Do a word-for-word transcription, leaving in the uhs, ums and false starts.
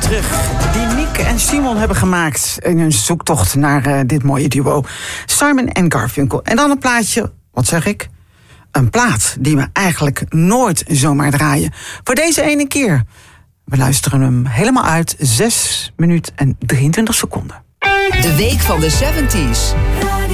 terug. Die Nick en Simon hebben gemaakt in hun zoektocht naar uh, dit mooie duo. Simon en Garfunkel. En dan een plaatje, wat zeg ik? Een plaat die we eigenlijk nooit zomaar draaien. Voor deze ene keer. We luisteren hem helemaal uit. zes minuten en drieëntwintig seconden. De week van de zeventies.